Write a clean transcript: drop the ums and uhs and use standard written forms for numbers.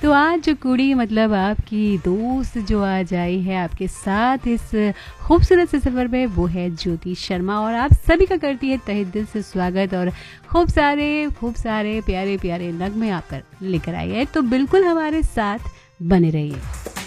तो आज जो कुड़ी मतलब आपकी दोस्त जो आज आई है आपके साथ इस खूबसूरत से सफर में, वो है ज्योति शर्मा और आप सभी का करती है तहे दिल से स्वागत और खूब सारे प्यारे प्यारे नगमे आप लेकर आई है। तो बिल्कुल हमारे साथ बने रहिए।